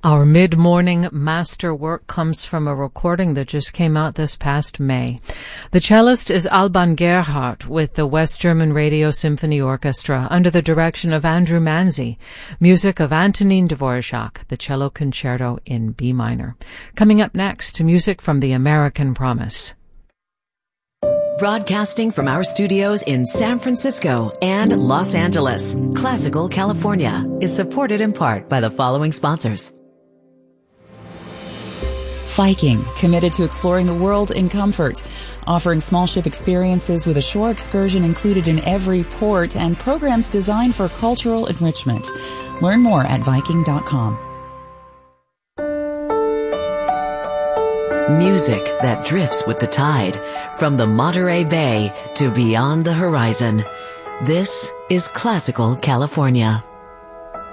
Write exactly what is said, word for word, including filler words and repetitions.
Our mid-morning masterwork comes from a recording that just came out this past May. The cellist is Alban Gerhardt with the West German Radio Symphony Orchestra under the direction of Andrew Manzi. Music of Antonin Dvorak, the Cello Concerto in B minor. Coming up next, music from The American Promise. Broadcasting from our studios in San Francisco and Los Angeles, Classical California is supported in part by the following sponsors. Viking, committed to exploring the world in comfort, offering small ship experiences with a shore excursion included in every port and programs designed for cultural enrichment. Learn more at Viking dot com. Music that drifts with the tide, from the Monterey Bay to beyond the horizon. This is Classical California.